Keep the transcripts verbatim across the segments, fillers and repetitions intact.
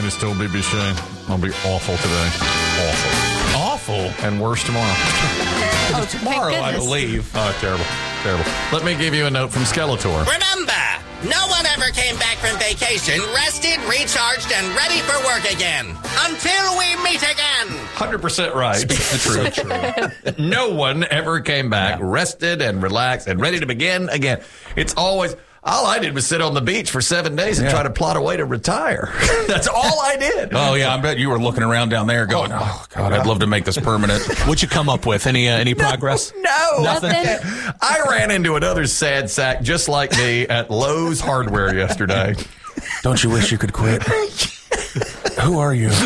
just told B B Shea I'll be awful today. Awful. Awful? And worse tomorrow. Oh, tomorrow, I believe. Oh, terrible. Terrible. Let me give you a note from Skeletor. Remember, no one ever came back from vacation rested, recharged, and ready for work again. Until we meet again. one hundred percent right. Speak the truth. True. No one ever came back Yeah. rested and relaxed and ready to begin again. It's always... All I did was sit on the beach for seven days and Yeah. try to plot a way to retire. That's all I did. Oh, yeah, I bet you were looking around down there going, oh, God, I'd love to make this permanent. What'd you come up with? Any uh, any progress? No. Nothing? I ran into another sad sack just like me at Lowe's Hardware yesterday. Don't you wish you could quit? Who are you?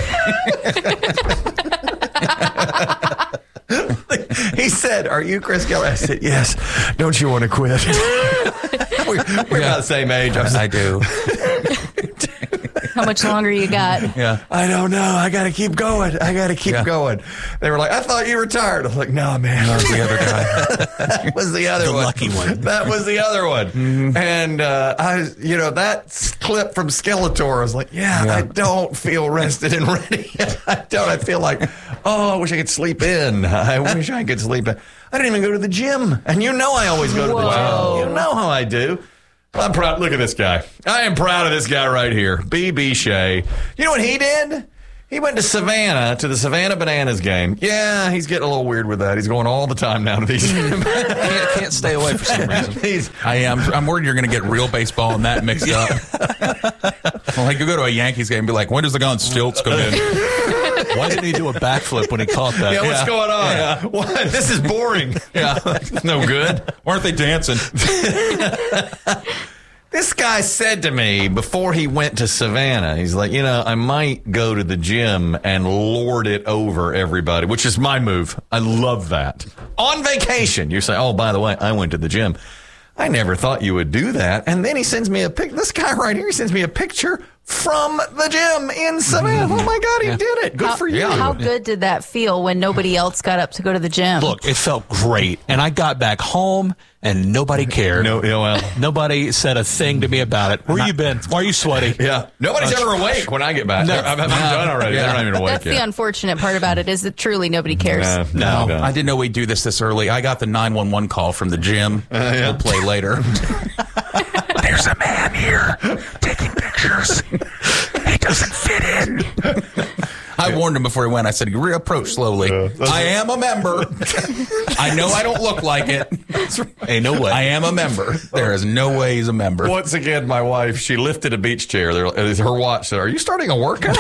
He said, "Are you Chris Keller?" I said, "Yes." Don't you want to quit? we're we're Yeah. about the same age. I, was I like, do. How much longer you got? Yeah. I don't know. I got to keep going. I got to keep Yeah. going. They were like, "I thought you retired." I was like, "No, man." That was the other guy. That was the other The one. lucky one. That was the other one. Mm-hmm. And uh, I, you know, that s- clip from Skeletor, I was like, yeah, Yeah. I don't feel rested and ready. I don't. I feel like, oh, I wish I could sleep in. I wish I could sleep in. I didn't even go to the gym. And you know I always go to the Whoa. gym. You know how I do. I'm proud. Look at this guy. I am proud of this guy right here, B B Shea. You know what he did? He went to Savannah, to the Savannah Bananas game. Yeah, he's getting a little weird with that. He's going all the time now to these. can't, can't stay away for some reason. He's, I am. I'm worried you're going to get real baseball and that mixed up. Well, like you go to a Yankees game and be like, when does the guy on stilts come in? Why didn't he do a backflip when he caught that? yeah, what's Yeah. going on? Yeah. What? This is boring. Yeah. No good. Why aren't they dancing? This guy said to me before he went to Savannah, he's like, you know, I might go to the gym and lord it over everybody, which is my move. I love that. On vacation, you say, oh, by the way, I went to the gym. I never thought you would do that. And then he sends me a pic. This guy right here, he sends me a picture from the gym in Savannah. Oh, my God, he Yeah. did it. Good How, for you. how good did that feel when nobody else got up to go to the gym? Look, it felt great. And I got back home and nobody cared. No, yeah, well, Nobody said a thing to me about it. Where you been? Why are you sweaty? yeah. Nobody's ever awake when I get back. No. I'm, I'm done already. Yeah. They're not even awake That's yet. the unfortunate part about it is that truly nobody cares. Uh, No, no, I didn't know we'd do this this early. I got the nine one one call from the gym. yeah. We'll play later. There's a man here taking pictures. He doesn't fit in. I warned him before he went. I said, you reapproach slowly. I am a member. I know I don't look like it. Ain't no way. I am a member. There is no way he's a member. Once again, my wife, she lifted a beach chair. There, uh, her watch said, are you starting a workout?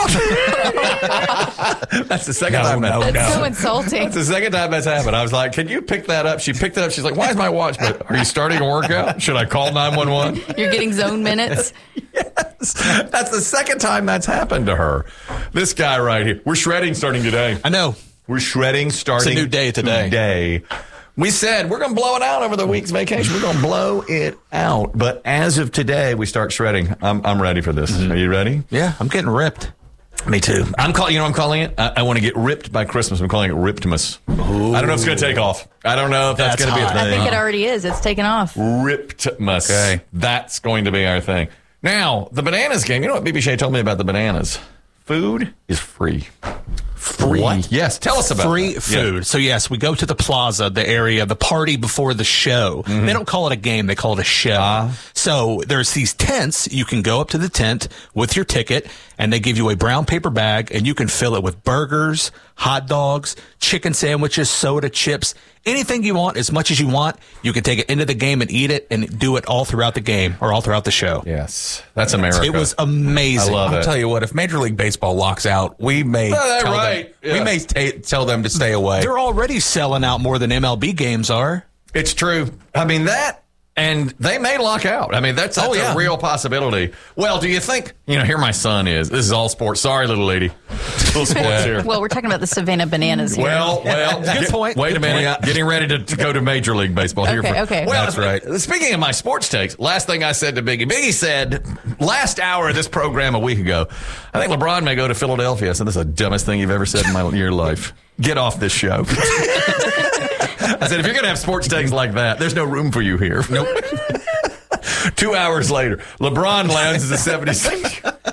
That's the second No, time no, that, That's no. so insulting. That's the second time that's happened. I was like, can you pick that up? She picked it up. She's like, why is my watch? But are you starting a workout? Should I call nine one one? You're getting zone minutes. Yes. That's the second time that's happened to her. This guy right here. We're shredding starting today. I know. We're shredding starting new day today. Today. We said we're going to blow it out over the week's vacation. We're going to blow it out. But as of today, we start shredding. I'm I'm ready for this. Are you ready? Yeah, I'm getting ripped. Me too. I'm calling. You know what I'm calling it? I, I want to get ripped by Christmas. I'm calling it Riptmas. I don't know if it's going to take off. I don't know if that's, That's going to be a hot. thing. I think it already is. It's taken off. Riptmas. Okay. That's going to be our thing. Now, the bananas game. You know what B B Shea told me about the bananas? Food is free. Free. What? Yes. Tell us about Free that. food. Yeah. So, yes, we go to the plaza, the area, the party before the show. Mm-hmm. They don't call it a game. They call it a show. Ah. So there's these tents. You can go up to the tent with your ticket, and they give you a brown paper bag, and you can fill it with burgers, hot dogs, chicken sandwiches, soda, chips, anything you want, as much as you want. You can take it into the game and eat it and do it all throughout the game or all throughout the show. Yes. That's America. It was amazing. I love I'll it. tell you what, if Major League Baseball locks out, we may No, they're tell right. them, Yeah. we may ta- tell them to stay away. They're already selling out more than M L B games are. It's true. I mean, that, and they may lock out. I mean, that's, that's Oh, yeah. a real possibility. Well, do you think, you know, here my son is. This is all sports. Sorry, little lady. Little sports here. Well, we're talking about the Savannah Bananas here. Well, well, Good get- point. Wait a Good minute. point. Getting ready to, to go to Major League Baseball here. Okay, For, okay. Well, That's right. Speaking of my sports takes, last thing I said to Biggie, Biggie said last hour of this program a week ago, I think LeBron may go to Philadelphia. I said, this is the dumbest thing you've ever said in my, your life. Get off this show. I said, if you're going to have sports takes like that, there's no room for you here. Nope. Two hours later, LeBron lands as a seventy-six.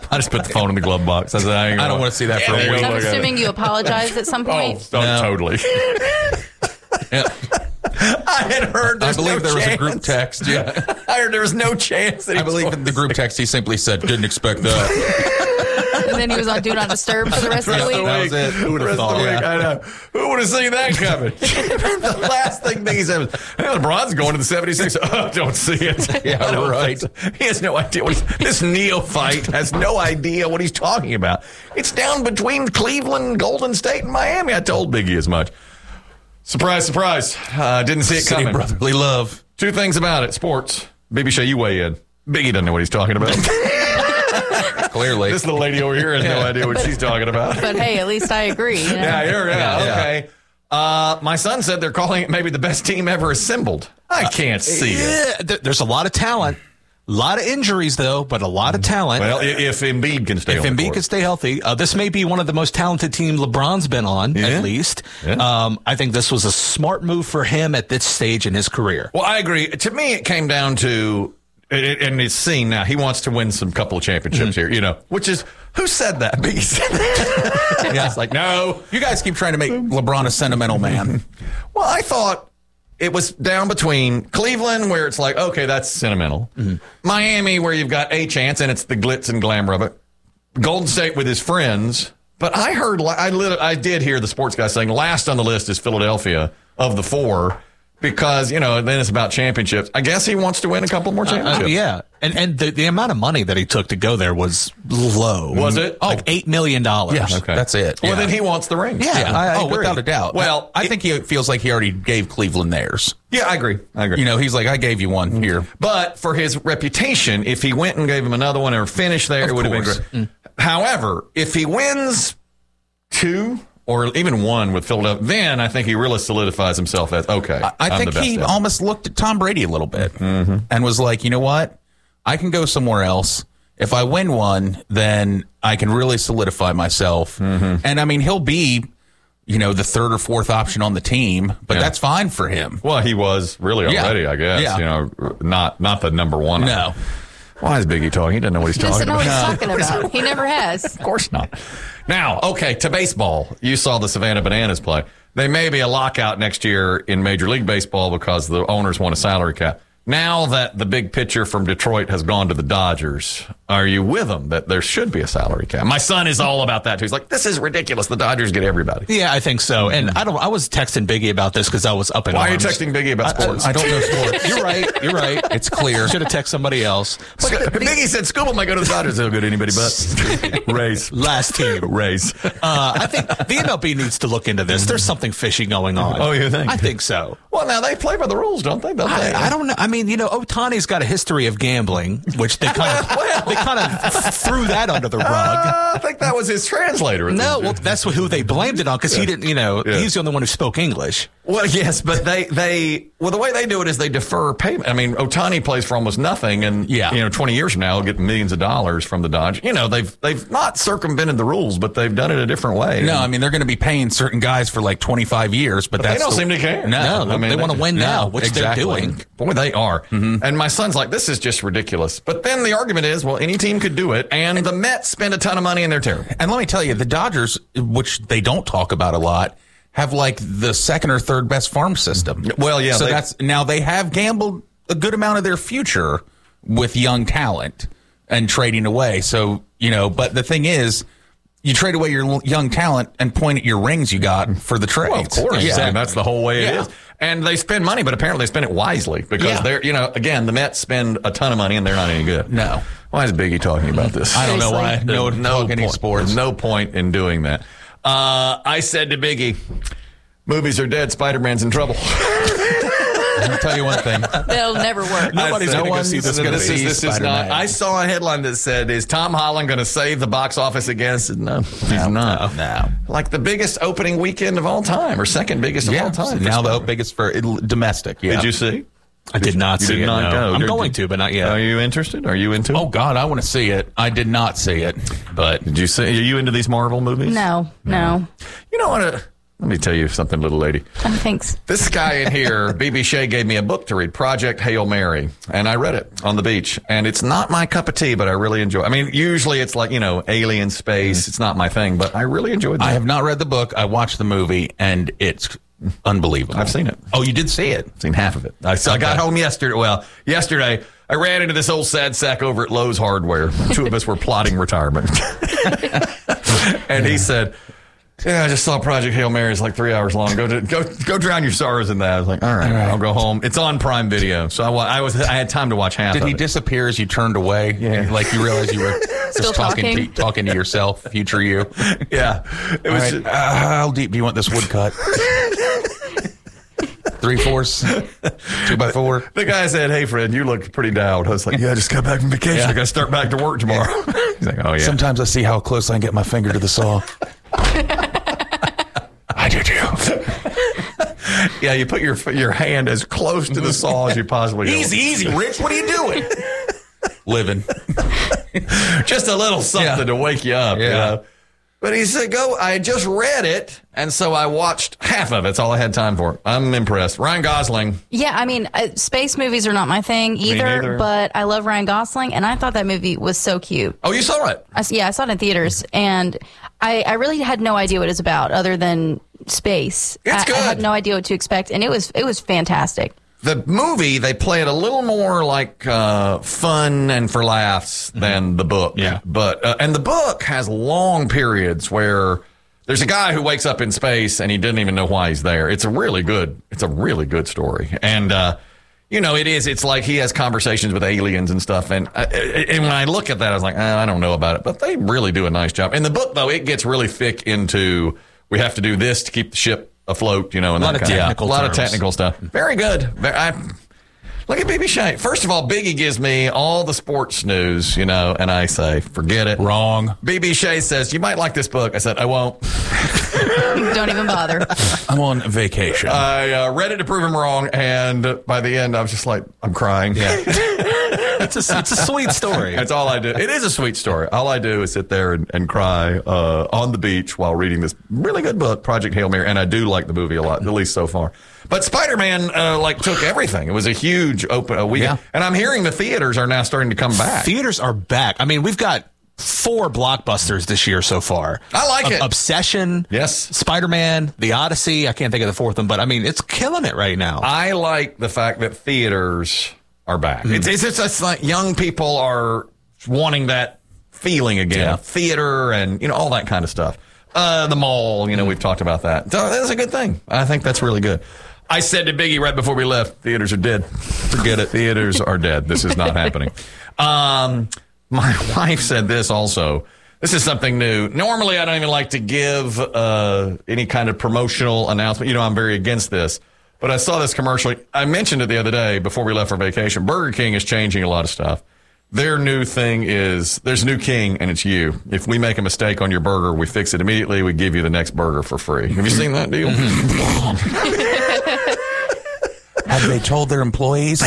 I just put the phone in the glove box. I said, I, ain't I don't gonna- want to see that for Yeah, a week. I'm look at assuming you apologized at some Oh, point. oh, No. totally. Yeah. I had heard. I there's believe no there was a chance. group text. Yeah. I heard there was no chance. That he I believe was in the group text he simply said, didn't expect that. And then he was on Do Not Disturb for the rest of the week. That was it. Who would have Rest of thought? the week, Yeah. I know. Who would have seen that coming? The last thing he said was, hey, LeBron's going to the seventy-six. Oh, don't see it. Yeah, I don't right. think so. He has no idea what he's, this neophyte has no idea what he's talking about. It's down between Cleveland, Golden State, and Miami. I told Biggie as much. Surprise, surprise. Uh, didn't see it City coming. brotherly love. Two things about it. Sports. B B Shay, you weigh in. Biggie doesn't know what he's talking about. Clearly. This little lady over here has no idea what she's talking about. But hey, at least I agree. You know? Yeah, you're, yeah, Yeah. okay. Uh, my son said they're calling it maybe the best team ever assembled. I can't see it. Yeah, th- there's a lot of talent. A lot of injuries, though, but a lot of talent. Well, i- if Embiid can stay if on the Embiid court. can stay healthy, uh, this may be one of the most talented teams LeBron's been on, Yeah. at least. Yeah. Um, I think this was a smart move for him at this stage in his career. Well, I agree. To me, it came down to, it- and it's seen now, he wants to win some couple of championships here, you know, which is, who said that? Biggie said that. Yeah. It's like, no. You guys keep trying to make LeBron a sentimental man. Well, I thought it was down between Cleveland, where it's like, okay, that's sentimental. Miami, where you've got a chance, and it's the glitz and glamour of it. Golden State with his friends. But I heard, I, lit, I did hear the sports guy saying last on the list is Philadelphia of the four, because, you know, then it's about championships. I guess he wants to win a couple more Uh, championships. yeah. And and the, the amount of money that he took to go there was low. Was it? Like eight million dollars. Yeah, Okay. that's it. Well, Yeah. then he wants the ring. Yeah. Yeah. I- I oh, agree. without a doubt. Well, I, I it- think he feels like he already gave Cleveland theirs. Yeah, I agree. I agree. You know, he's like, I gave you one here. But for his reputation, if he went and gave him another one or finished there, Of it would have been course. great. However, if he wins two or even one with Philadelphia, then I think he really solidifies himself as, okay, I, I I'm think the best he ever. almost looked at Tom Brady a little bit and was like, you know what? I can go somewhere else. If I win one, then I can really solidify myself. And I mean, he'll be, you know, the third or fourth option on the team, but Yeah. that's fine for him. Well, he was really Yeah. already, I guess. Yeah. You know, not not the number one. No. Why is Biggie talking? He doesn't know what he's He doesn't talking know what about. he's talking about. He never has. Of course not. Now, okay, to baseball. You saw the Savannah Bananas play. They may be a lockout next year in Major League Baseball because the owners want a salary cap. Now that the big pitcher from Detroit has gone to the Dodgers, are you with them that there should be a salary cap? My son is all about that too. He's like, this is ridiculous. The Dodgers get everybody. Yeah, I think so. And I don't. I was texting Biggie about this because I was up in Why arms. are you texting Biggie about sports? I don't know sports. You're right. You're right. It's clear. Should have texted somebody else. But the- the- Biggie said Scooball might go to the Dodgers. He'll go to anybody but Rays. last team. Rays. Uh, I think the M L B needs to look into this. There's something fishy going on. Oh, you think? I think so. Well, now they play by the rules, don't they? Don't they? I, I don't know. I mean, you know, Otani's got a history of gambling, which they kind of they kind of threw that under the rug. Uh, I think that was his translator. No, well, that's who they blamed it on because he didn't. You know, Yeah. he's the only one who spoke English. Well, yes, but they, they, well, the way they do it is they defer payment. I mean, Otani plays for almost nothing, and Yeah. you know, twenty years from now, he'll get millions of dollars from the Dodgers. You know, they've they've not circumvented the rules, but they've done it a different way. No, I mean, they're going to be paying certain guys for like twenty-five years, but, But they that's don't the- seem to care. No, No, I mean, they want to win no, now, which exactly. they're doing. Boy, they are. And my son's like, this is just ridiculous. But then the argument is, well, any team could do it, and the Mets spend a ton of money, and they're terrible. And let me tell you, the Dodgers, which they don't talk about a lot, have like the second or third best farm system. Well, yeah, So they- that's now they have gambled a good amount of their future with young talent and trading away. So, you know, but the thing is, you trade away your l- young talent and point at your rings you got for the trades. Well, of course. Yeah. And that's the whole way it Yeah. is. And they spend money, but apparently they spend it wisely because Yeah. they're, you know, again, the Mets spend a ton of money and they're not any good. No. Why is Biggie talking about this? I don't know why. Seriously. No, There's no talk any point. sports. There's no point in doing that. Uh, I said to Biggie, movies are dead. Spider-Man's in trouble. I'll tell you one thing. That'll never work. Nobody's I said- gonna go see this This movie. is, this is not. Spider-Man. I saw a headline that said, "Is Tom Holland going to save the box office again?" I said, no, he's not. No. Like the biggest opening weekend of all time, or second biggest of Yeah, all time. now for the Spider-Man. biggest for it, domestic. Yeah. Did you see? I did not You see did it. not no. go. I'm Did- going to, but not yet. Are you interested? Are you into it? Oh God, I want to see it. I did not see it, but Did you see? Are you into these Marvel movies? No, no. You know what? Uh, Let me tell you something, little lady. Oh, thanks. This guy in here, B B Shea, gave me a book to read, Project Hail Mary, and I read it on the beach. And it's not my cup of tea, but I really enjoy it. I mean, usually it's like, you know, alien space. It's not my thing, but I really enjoyed it. I have not read the book. I watched the movie, and it's unbelievable. I've seen it. Oh, you did see it? I've seen half of it. I, so I got Okay. home yesterday. Well, yesterday, I ran into this old sad sack over at Lowe's Hardware. Two of us were plotting retirement. And he said, yeah, I just saw Project Hail Mary. It's like three hours long. Go to, go go drown your sorrows in that. I was like, all right, all right. I'll go home. It's on Prime Video, so I, wa- I was I had time to watch half. Did of he it. disappear as you turned away? Yeah. Like you realized you were Still just talking to, talking? talking to yourself, future you. Yeah, it All was. right, just- uh, how deep do you want this wood cut? Three fourths, two by four. the guy said, "Hey, Fred, you look pretty down." I was like, "Yeah, I just got back from vacation. Yeah. I got to start back to work tomorrow." He's like, "Oh yeah." Sometimes I see how close I can get my finger to the saw. I do too. Yeah, you put your your hand as close to the saw as you possibly can. Easy, easy, Rich. What are you doing? Living. Just a little something Yeah. to wake you up. Yeah. You know? But he said, go, I just read it, and so I watched half of it. That's all I had time for. I'm impressed. Ryan Gosling. Yeah, I mean, uh, space movies are not my thing either, neither. but I love Ryan Gosling, and I thought that movie was so cute. Oh, you saw it? I, s- yeah, I saw it in theaters, and I, I really had no idea what it was about other than space. It's I, good. I had no idea what to expect, and it was it was fantastic. The movie, they play it a little more like uh, fun and for laughs than the book. Yeah. But, uh, and the book has long periods where there's a guy who wakes up in space and he didn't even know why he's there. It's a really good, it's a really good story. And, uh, you know, it is, it's like he has conversations with aliens and stuff. And, uh, and when I look at that, I was like, eh, I don't know about it. But they really do a nice job. In the book, though, it gets really thick into, we have to do this to keep the ship afloat, you know, and A lot that of kind technical a lot terms. of technical stuff. Very good. Very, I, look at B B Shea. First of all, Biggie gives me all the sports news, you know, and I say, forget it. Wrong. B B Shea says, you might like this book. I said, I won't. Don't even bother. I'm on vacation. I uh, read it to prove him wrong, and by the end, I was just like, I'm crying. Yeah. It's a, it's a sweet story. That's all I do. It is a sweet story. All I do is sit there and, and cry uh, on the beach while reading this really good book, Project Hail Mary, and I do like the movie a lot, at least so far. But Spider-Man, uh, like, took everything. It was a huge open a weekend. Yeah. And I'm hearing the theaters are now starting to come back. Theaters are back. I mean, we've got four blockbusters this year so far. I like Ob- it. Obsession. Yes. Spider-Man, The Odyssey. I can't think of the fourth one, but I mean, it's killing it right now. I like the fact that theaters are back. Mm-hmm. It's, it's, it's, it's like young people are wanting that feeling again. Yeah. Theater and, you know, all that kind of stuff. Uh, the mall, you know, we've talked about that. So that's a good thing. I think that's really good. I said to Biggie right before we left, theaters are dead. Forget it. Theaters are dead. This is not happening. Um, my wife said this also. This is something new. Normally, I don't even like to give uh, any kind of promotional announcement. You know, I'm very against this. But I saw this commercial. I mentioned it the other day before we left for vacation. Burger King is changing a lot of stuff. Their new thing is there's a new king, and it's you. If we make a mistake on your burger, we fix it immediately. We give you the next burger for free. Have you seen that deal? Have they told their employees?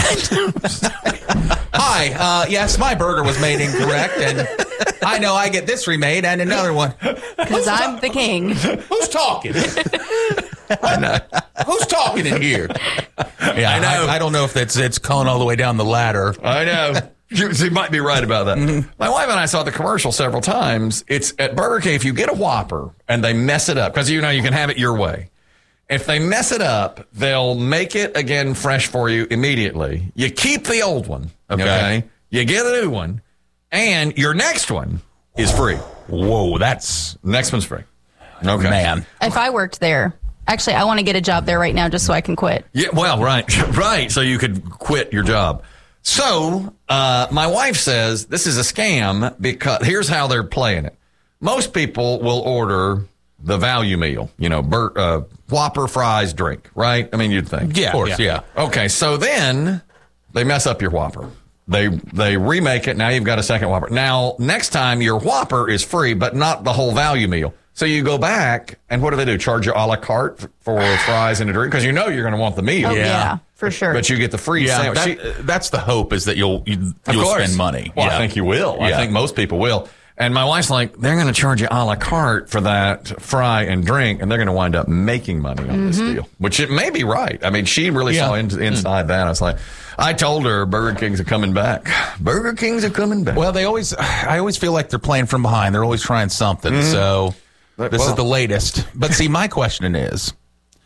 Hi, uh, yes, my burger was made incorrect, and I know I get this remade and another one. Because I'm the king. Who's talking? I know. Who's talking in here? Yeah, I know. I, I don't know if that's it's calling all the way down the ladder. I know. You, you might be right about that. My wife and I saw the commercial several times. It's at Burger King. If you get a Whopper and they mess it up, because you know you can have it your way. If they mess it up, they'll make it again fresh for you immediately. You keep the old one. Okay. Okay. You get a new one, and your next one is free. Whoa, that's Next one's free. Okay. man. If I worked there, actually, I want to get a job there right now just so I can quit. Yeah, well, right, right. So you could quit your job. So uh, my wife says this is a scam because here's how they're playing it. Most people will order the value meal, you know, bur- uh, Whopper, fries, drink, right? I mean, you'd think. Yeah, of course, yeah. Okay, so then they mess up your Whopper. They they remake it. Now you've got a second Whopper. Now, next time your Whopper is free, but not the whole value meal. So you go back, and what do they do? Charge you a la carte for fries and a drink? Because you know you're going to want the meal. Oh, yeah, for sure. But you get the free Yeah, sandwich. that, She- that's the hope is that you'll you, of you'll course. spend money. Well, yeah. I think you will. I Yeah. think most people will. And my wife's like, they're going to charge you a la carte for that fry and drink, and they're going to wind up making money on this deal, which it may be right. I mean, she really Yeah. saw in, inside that. I was like, I told her Burger Kings are coming back. Burger Kings are coming back. Well, they always, I always feel like they're playing from behind. They're always trying something. So this Well- is the latest. But see, my question is,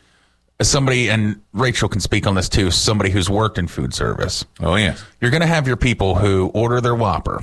as somebody, and Rachel can speak on this too, somebody who's worked in food service. Oh, yeah. You're going to have your people who order their Whopper,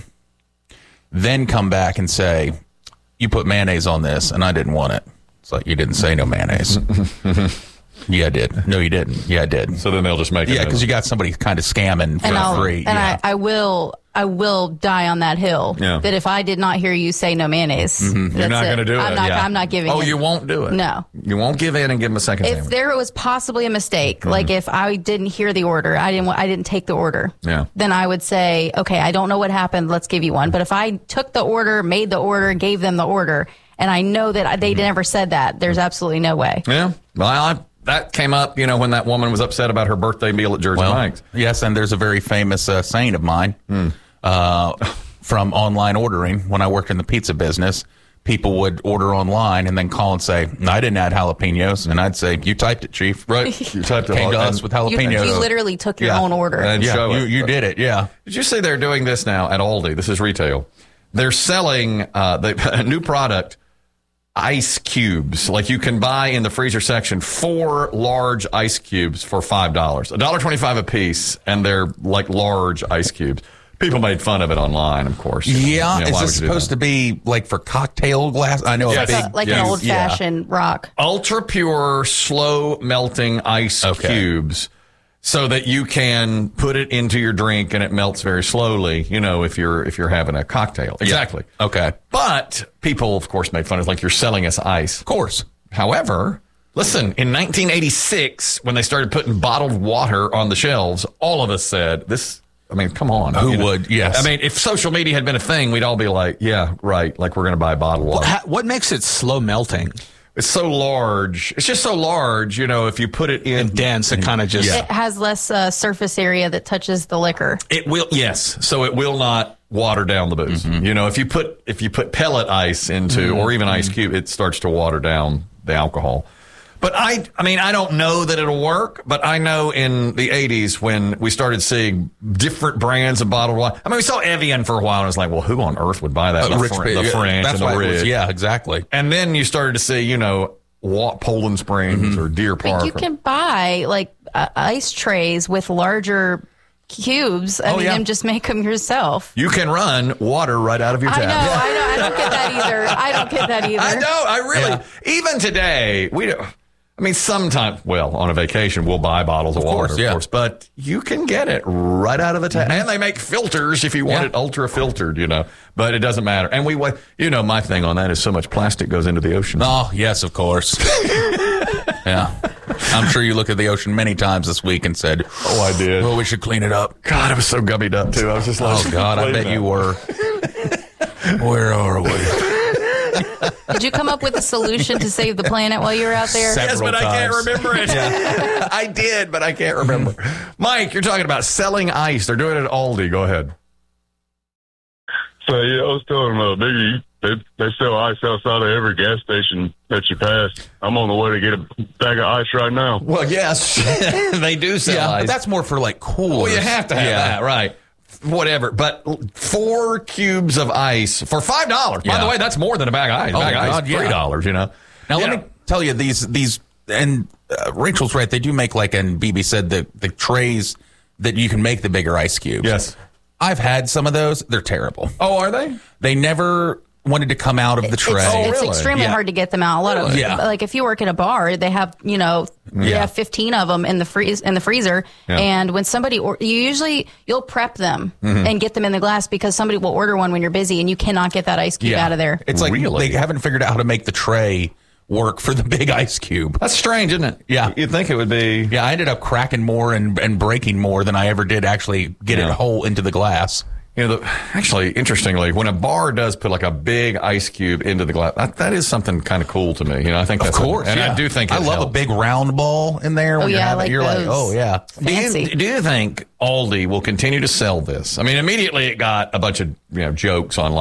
then come back and say, you put mayonnaise on this, and I didn't want it. It's like, you didn't say no mayonnaise. Yeah, I did. No, you didn't. Yeah, I did. So then they'll just make it. Yeah, because you got somebody kind of scamming for And I'll, free. and yeah. I, I will, I will die on that hill. Yeah. That if I did not hear you say no mayonnaise, You're not going to do it. I'm not. Yeah. I'm not giving. Oh, in. you won't do it? No. You won't give in and give them a second If sandwich? there was possibly a mistake, like if I didn't hear the order, I didn't, wa- I didn't take the order. Yeah. Then I would say, okay, I don't know what happened. Let's give you one. But if I took the order, made the order, gave them the order, and I know that they never said that, there's absolutely no way. Yeah. Well, I, that came up, you know, when that woman was upset about her birthday meal at Jersey Well, Mike's. yes, and there's a very famous uh, saying of mine uh, from online ordering. When I worked in the pizza business, people would order online and then call and say, I didn't add jalapenos. And I'd say, you typed it, Chief. Right. You typed it Came all to in. us with You, jalapenos. you literally took your Yeah. own order. And yeah, show you, it. you did it, yeah. Did you see they're doing this now at Aldi? This is retail. They're selling uh, the, a new product, ice cubes. Like you can buy in the freezer section four large ice cubes for five dollars, one dollar twenty-five a piece, and they're like large ice cubes. People made fun of it online, of course. Yeah, is this supposed to be like for cocktail glass? I know Yes. a like big, a, like yeah. an old fashioned rock. ultra pure, slow melting ice Okay. cubes, so that you can put it into your drink and it melts very slowly. You know, if you're if you're having a cocktail, exactly. Okay. But people, of course, made fun of it, like you're selling us ice. Of course. However, listen, in nineteen eighty-six, when they started putting bottled water on the shelves, all of us said, this, I mean, come on. Who You know? would? Yes. I mean, if social media had been a thing, we'd all be like, yeah, right, like we're going to buy bottled water. Ha- What makes it slow melting It's so large. It's just so large, you know, if you put it in. and dense? It kind of just It has less uh, surface area that touches the liquor. It will, yes. So it will not water down the booze. Mm-hmm. You know, if you put if you put pellet ice into, or even ice cube, it starts to water down the alcohol. But I, I mean, I don't know that it'll work. But I know in the eighties when we started seeing different brands of bottled water. I mean, we saw Evian for a while, and it's like, well, who on earth would buy that? Uh, the, Rich- Fr- the yeah, French that's and the why it was- Ridge. Yeah, exactly. And then you started to see, you know, Wa- Poland Springs Mm-hmm. or Deer Park. But you can buy like uh, ice trays with larger cubes. I Oh, mean, yeah. and just make them yourself. You can run water right out of your I know, tap. I know. I don't get that either. I don't get that either. I know. I really. Yeah. Even today, we don't. I mean, sometimes, well, on a vacation, we'll buy bottles of, Of water, course, of yeah. course, but you can get it right out of the tap. And they make filters if you want Yeah. it ultra filtered, you know, but it doesn't matter. And we, wa- you know, my thing on that is so much plastic goes into the ocean. Oh, yes, of course. Yeah. I'm sure you looked at the ocean many times this week and said, Oh, I did. well, we should clean it up. God, I was so gummied up, too. I was just like, Oh, God, I wait a bet you minute. were. Where are we? Did you come up with a solution to save the planet while you were out there? Seven- Yes, but I can't times. remember it. I did, but I can't remember. Mike, you're talking about selling ice. They're doing it at Aldi. Go ahead. So yeah, I was telling uh, Biggie they they sell ice outside of every gas station that you pass. I'm on the way to get a bag of ice right now. Well, yes, they do sell Yeah, ice. but that's more for like coolers. Well, you have to have Yeah. that, right? Whatever. But four cubes of ice for five dollars. By Yeah. the way, that's more than a bag of ice. A Oh, bag of God, ice, yeah. three dollars. You know. Now, Yeah. let me tell you, these, these, and uh, Rachel's right. They do make, like, and B B said, the, the trays that you can make the bigger ice cubes. Yes. I've had some of those. They're terrible. Oh, are they? They never wanted to come out of the It's, tray. Oh, it's really? extremely Yeah. hard to get them out. A lot of Yeah. like if you work at a bar, they have you know you Yeah. have fifteen of them in the freeze in the freezer, Yeah. and when somebody or you usually you'll prep them Mm-hmm. and get them in the glass because somebody will order one when you're busy and you cannot get that ice cube out of there. It's like Really? they haven't figured out how to make the tray work for the big ice cube. That's strange, isn't it? Yeah. You'd think it would be. Yeah, I ended up cracking more and, and breaking more than I ever did actually get Yeah. it whole into the glass. You know, the, actually, interestingly, when a bar does put like a big ice cube into the glass, that, that is something kind of cool to me. You know, I think Of that's course, and yeah. I do think it I love helps. a big round ball in there. When Oh, you're yeah, I having, like you're like, those. oh yeah. Do you, Fancy. do you think Aldi will continue to sell this? I mean, immediately it got a bunch of you know jokes online.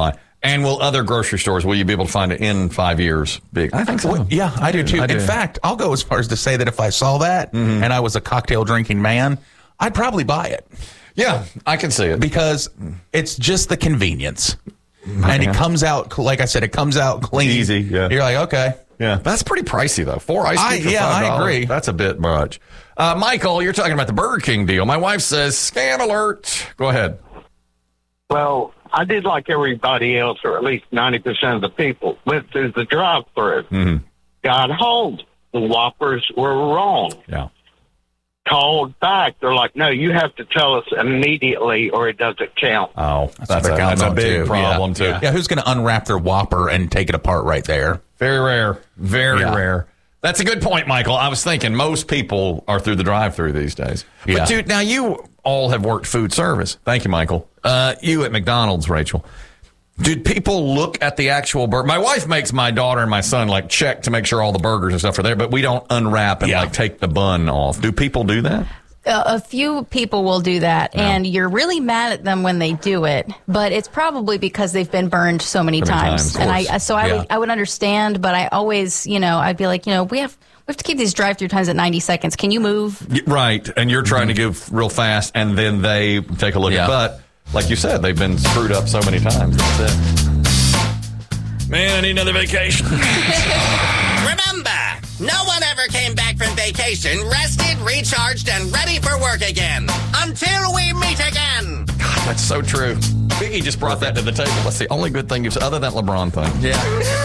And will other grocery stores, will you be able to find it in five years? Big, I think so. Well, yeah, I do too. I do. In fact, I'll go as far as to say that if I saw that mm-hmm. and I was a cocktail drinking man, I'd probably buy it. Yeah, I can see it. Because it's just the convenience. And it comes out, like I said, it comes out clean. Easy, yeah. You're like, okay. Yeah, that's pretty pricey, though. Four ice cream for yeah, five dollars. I agree. That's a bit much. Uh, Michael, you're talking about the Burger King deal. My wife says, scam alert. Go ahead. Well, I did like everybody else, or at least ninety percent of the people, went through the drive-thru. Mm-hmm. Got home. The Whoppers were wrong. Yeah. Called back. They're like, no, you have to tell us immediately or it doesn't count. Oh, that's, That's, a, a, that's a big too. problem, yeah. too. Yeah, yeah who's going to unwrap their Whopper and take it apart right there? Very rare. Very yeah. rare. That's a good point, Michael. I was thinking most people are through the drive-thru these days. But, yeah. dude, now you all have worked food service. Thank you, Michael. Uh, you at McDonald's, Rachel. Did people look at the actual burger? My wife makes my daughter and my son, like, check to make sure all the burgers and stuff are there, but we don't unwrap and, yeah. like, take the bun off. Do people do that? Uh, a few people will do that, Yeah. and you're really mad at them when they do it. But it's probably because they've been burned so many So many times. times, of and I, course. so I Yeah. would, I would understand. But I always, you know, I'd be like, you know, we have, we have to keep these drive-through times at ninety seconds. Can you move? Y- Right. And you're trying to give real fast, and then they take a look Yeah. at But like you said, they've been screwed up so many times. That's it. Man, I need another vacation. Remember, no one ever came back from vacation rested, recharged, and ready for work again. Until we meet again. God, that's so true. Biggie just brought that to the table. That's the only good thing you've said, other than that LeBron thing. Yeah.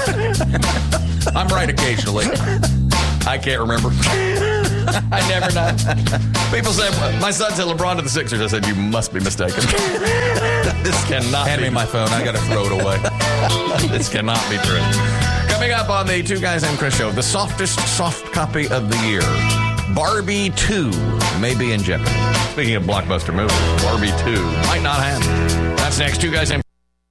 I'm right occasionally. I can't remember. I never know. People say, my son said LeBron to the Sixers. I said, you must be mistaken. This cannot Hand be. me my phone. I got to throw it away. This cannot be true. Coming up on the Two Guys Named Chris show, the softest soft copy of the year. Barbie two may be in jeopardy. Speaking of blockbuster movies, Barbie two might not happen. That's next. Two Guys Named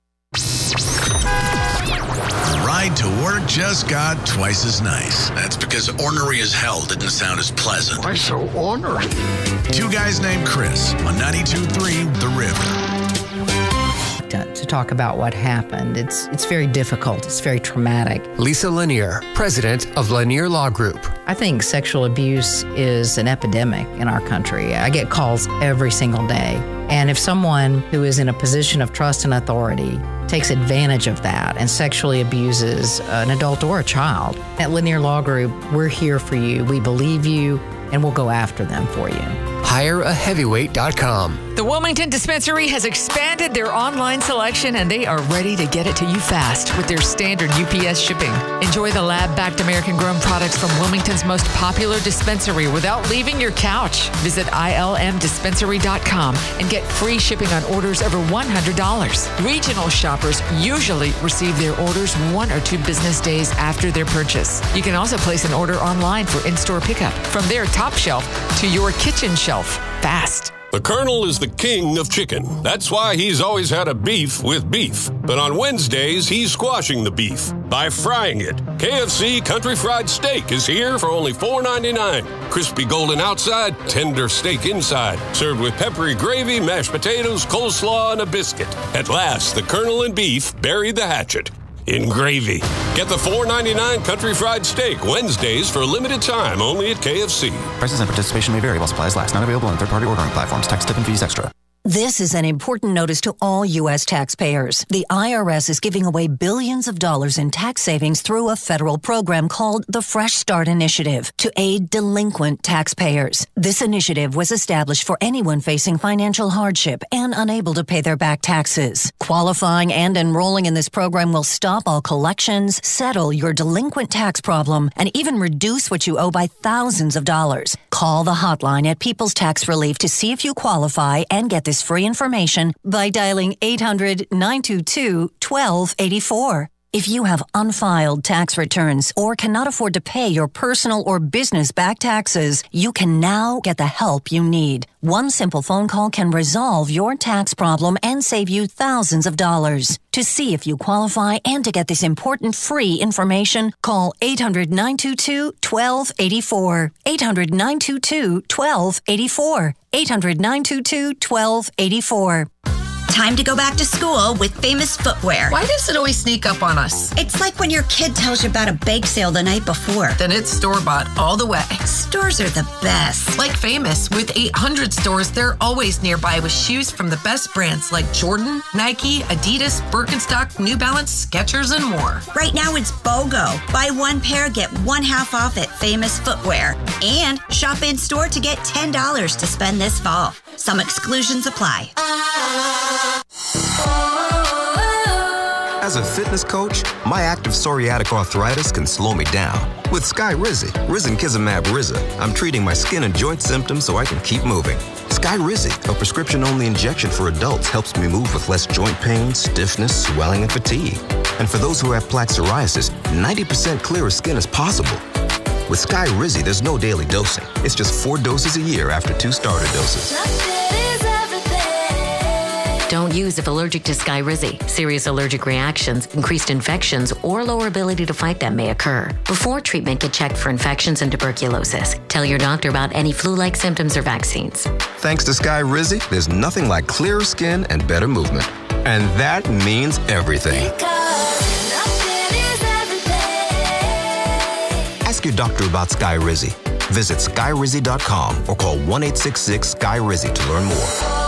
Ride to work just got twice as nice. That's because ornery as hell didn't sound as pleasant. Why so ornery? Two Guys Named Chris on ninety-two point three The River. To, to talk about what happened. It's it's very difficult. It's very traumatic. Lisa Lanier, president of Lanier Law Group. I think sexual abuse is an epidemic in our country. I get calls every single day. And if someone who is in a position of trust and authority takes advantage of that and sexually abuses an adult or a child, at Lanier Law Group, we're here for you. We believe you, and we'll go after them for you. hire a heavyweight dot com. The Wilmington Dispensary has expanded their online selection, and they are ready to get it to you fast with their standard U P S shipping. Enjoy the lab-backed American-grown products from Wilmington's most popular dispensary without leaving your couch. Visit I L M dispensary dot com and get free shipping on orders over one hundred dollars. Regional shoppers usually receive their orders one or two business days after their purchase. You can also place an order online for in-store pickup from their top shelf to your kitchen shelf fast. The Colonel is the king of chicken. That's why he's always had a beef with beef. But on Wednesdays, he's squashing the beef by frying it. K F C Country Fried Steak is here for only four ninety-nine. Crispy golden outside, tender steak inside. Served with peppery gravy, mashed potatoes, coleslaw, and a biscuit. At last, the Colonel and beef buried the hatchet in gravy. Get the four ninety-nine Country Fried Steak Wednesdays for a limited time only at K F C. Prices and participation may vary while supplies last. Not available on third-party ordering platforms. Tax, tip, and fees extra. This is an important notice to all U S taxpayers. The I R S is giving away billions of dollars in tax savings through a federal program called the Fresh Start Initiative to aid delinquent taxpayers. This initiative was established for anyone facing financial hardship and unable to pay their back taxes. Qualifying and enrolling in this program will stop all collections, settle your delinquent tax problem, and even reduce what you owe by thousands of dollars. Call the hotline at People's Tax Relief to see if you qualify and get this free information by dialing eight hundred, nine two two, one two eight four. If you have unfiled tax returns or cannot afford to pay your personal or business back taxes, you can now get the help you need. One simple phone call can resolve your tax problem and save you thousands of dollars. To see if you qualify and to get this important free information, call eight hundred, nine two two, one two eight four. eight hundred, nine two two, one two eight four. eight hundred, nine two two, one two eight four. Time to go back to school with Famous Footwear. Why does it always sneak up on us? It's like when your kid tells you about a bake sale the night before. Then it's store-bought all the way. Stores are the best. Like Famous, with eight hundred stores, they're always nearby with shoes from the best brands like Jordan, Nike, Adidas, Birkenstock, New Balance, Skechers, and more. Right now it's BOGO. Buy one pair, get one half off at Famous Footwear. And shop in store to get ten dollars to spend this fall. Some exclusions apply. As a fitness coach, my active psoriatic arthritis can slow me down. With Skyrizi, Risankizumab Riza, I'm treating my skin and joint symptoms so I can keep moving. Skyrizi, a prescription-only injection for adults, helps me move with less joint pain, stiffness, swelling, and fatigue. And for those who have plaque psoriasis, ninety percent clearer skin is possible. With Skyrizi, there's no daily dosing. It's just four doses a year after two starter doses. Don't use if allergic to Skyrizi. Serious allergic reactions, increased infections, or lower ability to fight them may occur. Before treatment, get checked for infections and tuberculosis. Tell your doctor about any flu-like symptoms or vaccines. Thanks to Skyrizi, there's nothing like clearer skin and better movement. And that means everything. Ask your doctor about Skyrizi. Visit Skyrizi dot com or call one eight six six Skyrizi to learn more.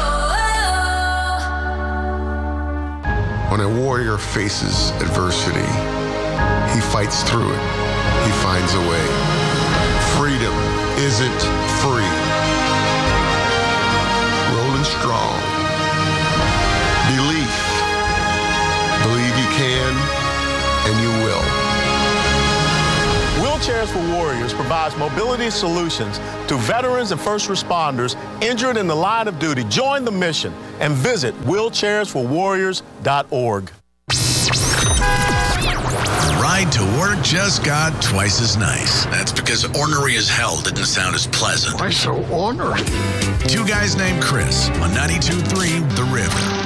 When a warrior faces adversity, he fights through it. He finds a way. Freedom isn't free. Rolling strong. Belief. Believe you can, and you will. Wheelchairs for Warriors provides mobility solutions to veterans and first responders injured in the line of duty. Join the mission and visit wheelchairs for warriors dot org. The ride to work just got twice as nice. That's because ornery as hell didn't sound as pleasant. Why so ornery? Two guys named Chris on ninety-two point three The River.